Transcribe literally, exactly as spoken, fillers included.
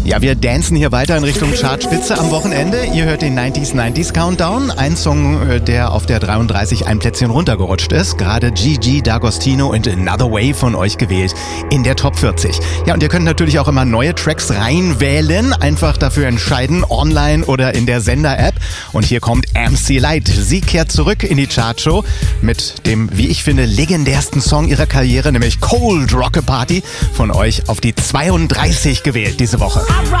Ja, wir dancen hier weiter in Richtung Chartspitze am Wochenende. Ihr hört den neunziger neunzig Countdown. Ein Song, der auf der dreiunddreißig ein Plätzchen runtergerutscht ist. Gerade Gigi D'Agostino und Another Way von euch gewählt in der Top vierzig. Ja, und ihr könnt natürlich auch immer neue Tracks reinwählen. Einfach dafür entscheiden, online oder in der Sender-App. Und hier kommt M C Light. Sie kehrt zurück in die Chartshow mit dem, wie ich finde, legendärsten Song ihrer Karriere, nämlich Cold Rock Party, von euch auf die zweiunddreißig gewählt diese Woche. I